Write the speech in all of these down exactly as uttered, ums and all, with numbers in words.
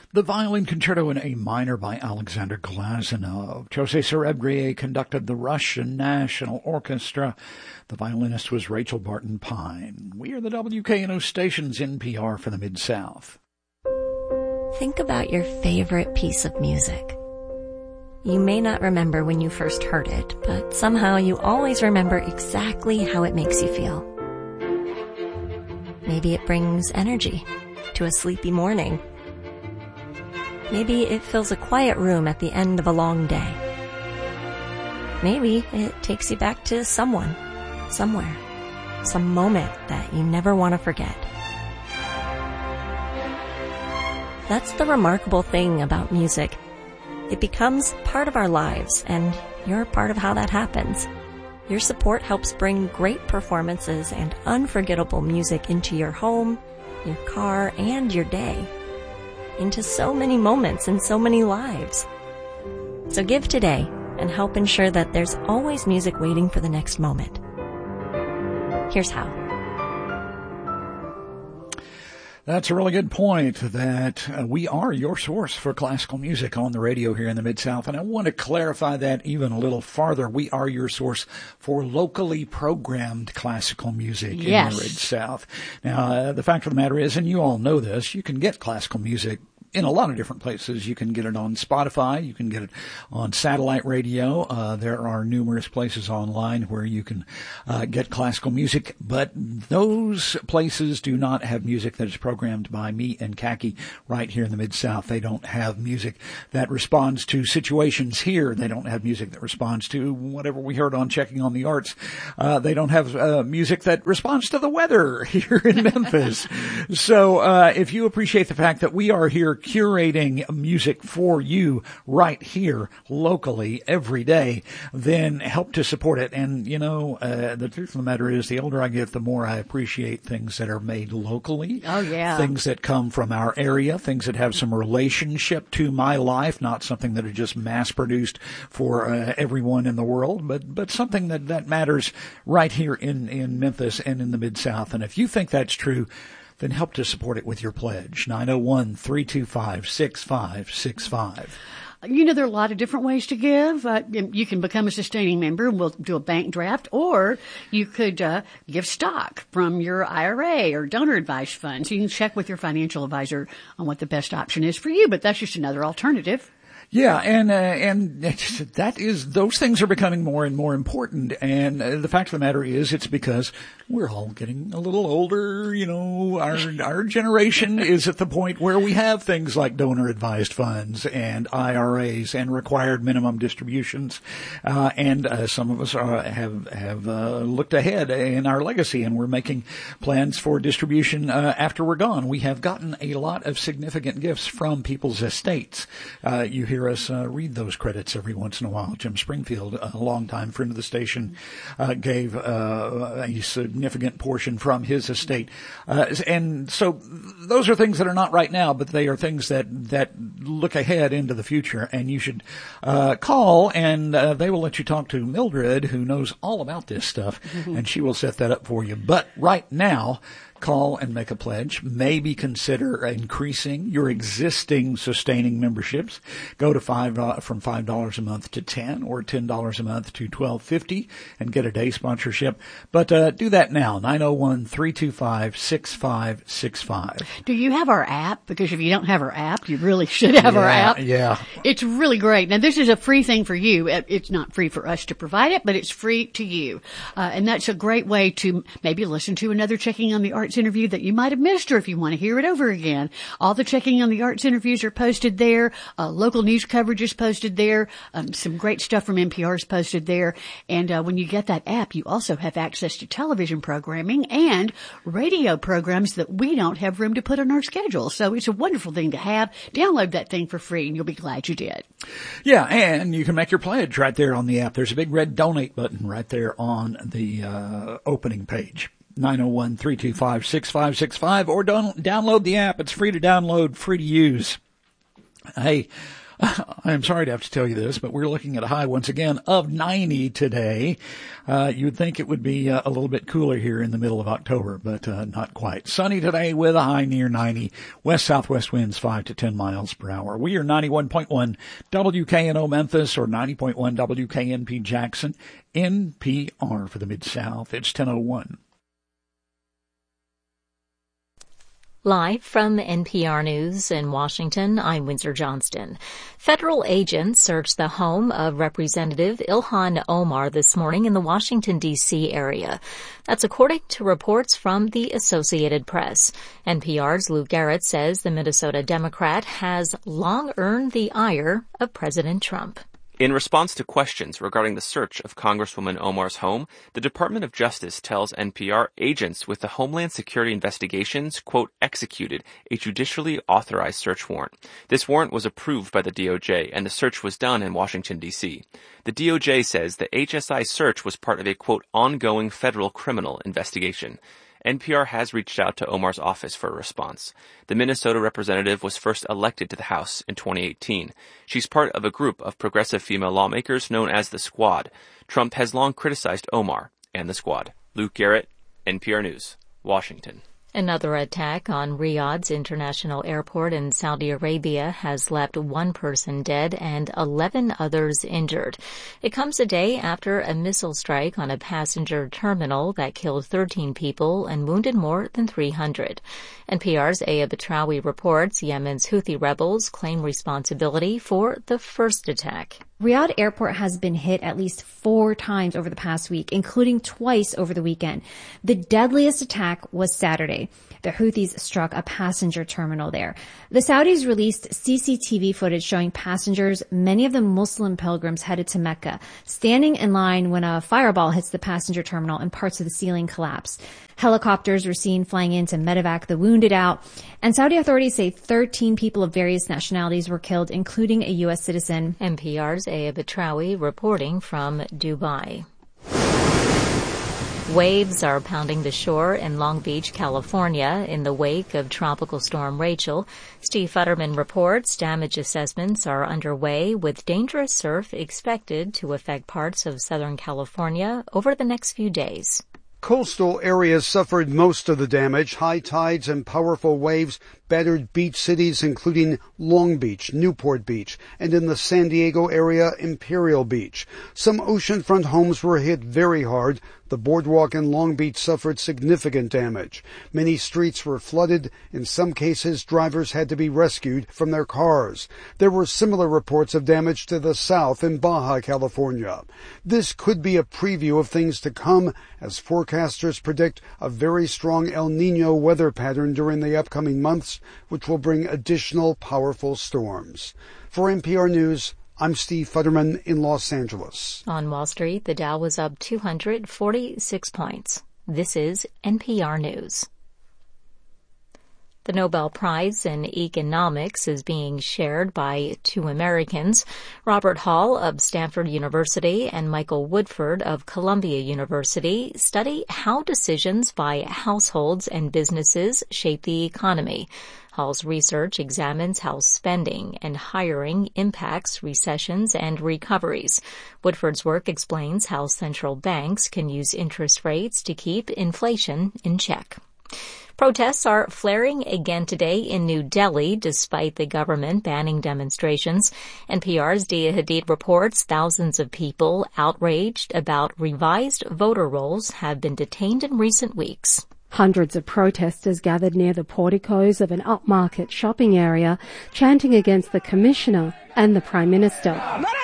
The Violin Concerto in A minor by Alexander Glazunov. José Cerebrier conducted the Russian National Orchestra. The violinist was Rachel Barton Pine. We are the W K N O station's N P R for the Mid-South. Think about your favorite piece of music. You may not remember when you first heard it, but somehow you always remember exactly how it makes you feel. Maybe it brings energy to a sleepy morning. Maybe it fills a quiet room at the end of a long day. Maybe it takes you back to someone, somewhere, some moment that you never want to forget. That's the remarkable thing about music. It becomes part of our lives, and you're part of how that happens. Your support helps bring great performances and unforgettable music into your home, your car, and your day. Into so many moments and so many lives. So give today and help ensure that there's always music waiting for the next moment. Here's how. That's a really good point, that uh, we are your source for classical music on the radio here in the Mid-South. And I want to clarify that even a little farther. We are your source for locally programmed classical music yes. in the Mid-South. Now, uh, the fact of the matter is, and you all know this, you can get classical music in a lot of different places. You can get it on Spotify. You can get it on satellite radio. Uh, there are numerous places online where you can uh, get classical music, but those places do not have music that is programmed by me and Khaki right here in the Mid-South. They don't have music that responds to situations here. They don't have music that responds to whatever we heard on Checking on the Arts. Uh, they don't have uh, music that responds to the weather here in Memphis. So uh, if you appreciate the fact that we are here curating music for you right here locally every day, then help to support it. And, you know, uh, the truth of the matter is, the older I get, the more I appreciate things that are made locally. Oh, yeah. Things that come from our area, things that have some relationship to my life, not something that are just mass-produced for uh, everyone in the world, but but something that, that matters right here in, in Memphis and in the Mid-South. And if you think that's true, then help to support it with your pledge. nine oh one, three two five, six five six five. You know, there are a lot of different ways to give. Uh, you can become a sustaining member, and we'll do a bank draft, or you could uh, give stock from your I R A or donor advised funds. You can check with your financial advisor on what the best option is for you, but that's just another alternative. Yeah, and uh, and that is, those things are becoming more and more important. And uh, the fact of the matter is, it's because we're all getting a little older. You know, our our generation is at the point where we have things like donor advised funds and I R As and required minimum distributions. Uh, and uh, some of us are, have have uh, looked ahead in our legacy, and we're making plans for distribution uh, after we're gone. We have gotten a lot of significant gifts from people's estates. Uh, you hear us uh, read those credits every once in a while. Jim Springfield, a longtime friend of the station, uh, gave uh, a significant portion from his estate. Uh, and so those are things that are not right now, but they are things that, that look ahead into the future. And you should uh, call, and uh, they will let you talk to Mildred, who knows all about this stuff, mm-hmm. and she will set that up for you. But right now, call and make a pledge. Maybe consider increasing your existing sustaining memberships. Go to five uh, from five dollars a month to ten, or ten dollars a month to twelve fifty, and get a day sponsorship. But uh, do that now. nine oh one, three two five, six five six five. Do you have our app? Because if you don't have our app, you really should have yeah, our app. Yeah. It's really great. Now, this is a free thing for you. It's not free for us to provide it, but it's free to you. Uh, and that's a great way to maybe listen to another Checking on the Arts interview that you might have missed, or if you want to hear it over again. All the Checking on the Arts interviews are posted there. Uh, local news coverage is posted there. Um, some great stuff from N P R is posted there. And uh, when you get that app, you also have access to television programming and radio programs that we don't have room to put on our schedule. So it's a wonderful thing to have. Download that thing for free, and you'll be glad you did. Yeah, and you can make your pledge right there on the app. There's a big red donate button right there on the uh, opening page. nine oh one, three two five, six five six five, or don't download the app. It's free to download, free to use. Hey, I'm sorry to have to tell you this, but we're looking at a high once again of ninety today. Uh, you'd think it would be uh, a little bit cooler here in the middle of October, but uh, not quite. Sunny today with a high near ninety. West-southwest winds five to ten miles per hour. We are ninety-one point one W K N O Memphis or ninety point one W K N P Jackson. N P R for the Mid-South. It's ten oh one. Live from N P R News in Washington, I'm Windsor Johnston. Federal agents searched the home of Representative Ilhan Omar this morning in the Washington, D C area. That's according to reports from the Associated Press. N P R's Lou Garrett says the Minnesota Democrat has long earned the ire of President Trump. In response to questions regarding the search of Congresswoman Omar's home, the Department of Justice tells N P R agents with the Homeland Security Investigations, quote, executed a judicially authorized search warrant. This warrant was approved by the D O J, and the search was done in Washington, D C. The D O J says the H S I search was part of a, quote, ongoing federal criminal investigation. N P R has reached out to Omar's office for a response. The Minnesota representative was first elected to the House in twenty eighteen. She's part of a group of progressive female lawmakers known as the Squad. Trump has long criticized Omar and the Squad. Luke Garrett, N P R News, Washington. Another attack on Riyadh's international airport in Saudi Arabia has left one person dead and eleven others injured. It comes a day after a missile strike on a passenger terminal that killed thirteen people and wounded more than three hundred. N P R's Aya Batrawi reports Yemen's Houthi rebels claim responsibility for the first attack. Riyadh Airport has been hit at least four times over the past week, including twice over the weekend. The deadliest attack was Saturday. The Houthis struck a passenger terminal there. The Saudis released C C T V footage showing passengers, many of them Muslim pilgrims headed to Mecca, standing in line when a fireball hits the passenger terminal and parts of the ceiling collapse. Helicopters were seen flying in to medevac the wounded out. And Saudi authorities say thirteen people of various nationalities were killed, including a U S citizen. N P R's Aya Batrawi reporting from Dubai. Waves are pounding the shore in Long Beach, California, in the wake of Tropical Storm Rachel. Steve Futterman reports damage assessments are underway, with dangerous surf expected to affect parts of Southern California over the next few days. Coastal areas suffered most of the damage. High tides and powerful waves battered beach cities including Long Beach, Newport Beach, and in the San Diego area, Imperial Beach. Some oceanfront homes were hit very hard. The boardwalk in Long Beach suffered significant damage. Many streets were flooded. In some cases, drivers had to be rescued from their cars. There were similar reports of damage to the south in Baja California. This could be a preview of things to come, as forecasters predict a very strong El Niño weather pattern during the upcoming months, which will bring additional powerful storms. For N P R News, I'm Steve Futterman in Los Angeles. On Wall Street, the Dow was up two hundred forty-six points. This is N P R News. The Nobel Prize in Economics is being shared by two Americans, Robert Hall of Stanford University and Michael Woodford of Columbia University, study how decisions by households and businesses shape the economy. Hall's research examines how spending and hiring impacts recessions and recoveries. Woodford's work explains how central banks can use interest rates to keep inflation in check. Protests are flaring again today in New Delhi, despite the government banning demonstrations. N P R's Dia Hadid reports thousands of people outraged about revised voter rolls have been detained in recent weeks. Hundreds of protesters gathered near the porticos of an upmarket shopping area, chanting against the commissioner and the Prime Minister.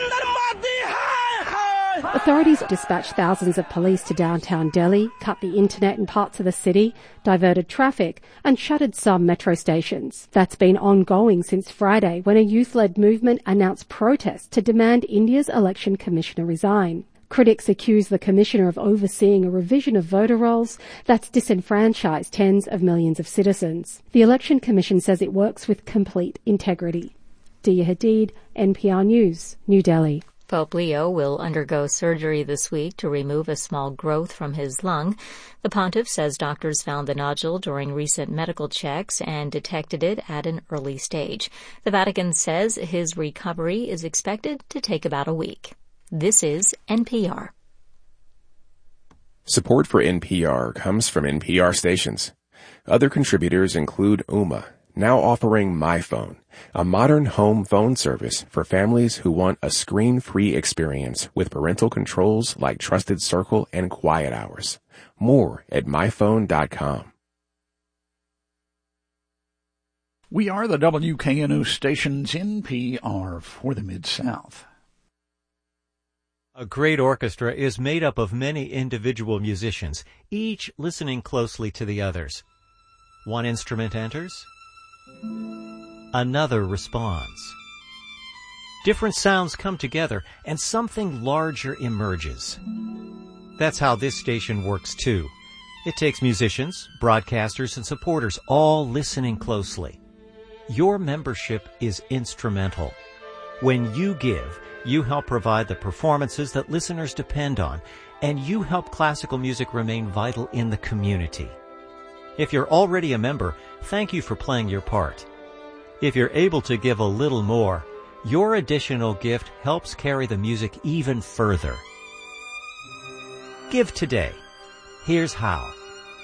Authorities dispatched thousands of police to downtown Delhi, cut the internet in parts of the city, diverted traffic, and shuttered some metro stations. That's been ongoing since Friday, when a youth-led movement announced protests to demand India's election commissioner resign. Critics accuse the commissioner of overseeing a revision of voter rolls that's disenfranchised tens of millions of citizens. The Election Commission says it works with complete integrity. Dia Hadid, N P R News, New Delhi. Pope Leo will undergo surgery this week to remove a small growth from his lung. The pontiff says doctors found the nodule during recent medical checks and detected it at an early stage. The Vatican says his recovery is expected to take about a week. This is N P R. Support for N P R comes from N P R stations. Other contributors include Ooma, now offering MyPhone, a modern home phone service for families who want a screen-free experience with parental controls like Trusted Circle and Quiet Hours. More at my phone dot com. We are the W K N O station's N P R for the Mid-South. A great orchestra is made up of many individual musicians, each listening closely to the others. One instrument enters, another responds. Different sounds come together and something larger emerges. That's how this station works too. It takes musicians, broadcasters, and supporters all listening closely. Your membership is instrumental. When you give, you help provide the performances that listeners depend on, and you help classical music remain vital in the community. If you're already a member, thank you for playing your part. If you're able to give a little more, your additional gift helps carry the music even further. Give today. Here's how.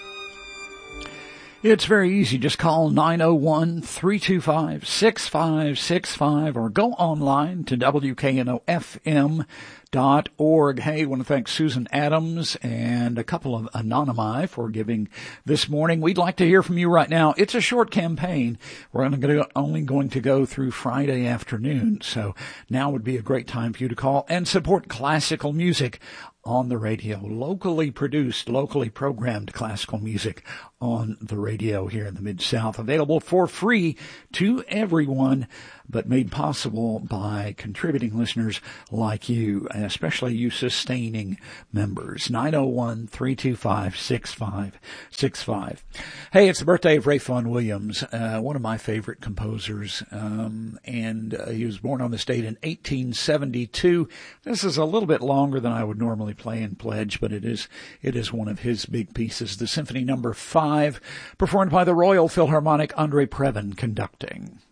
It's very easy. Just call nine oh one, three two five, six five six five or go online to W K N O F M dot org. Hey, I want to thank Susan Adams and a couple of Anonymi for giving this morning. We'd like to hear from you right now. It's a short campaign. We're only going to, only going to go through Friday afternoon, so now would be a great time for you to call and support classical music on the radio. Locally produced, locally programmed classical music on the radio here in the Mid-South. Available for free to everyone, but made possible by contributing listeners like you, and especially you sustaining members. nine oh one, three two five, six five six five. Hey, it's the birthday of Ralph Vaughan Williams, uh, one of my favorite composers, um, and uh, he was born on this date in eighteen seventy-two. This is a little bit longer than I would normally play in Pledge, but it is it is one of his big pieces, the Symphony Number Five, performed by the Royal Philharmonic, Andre Previn conducting.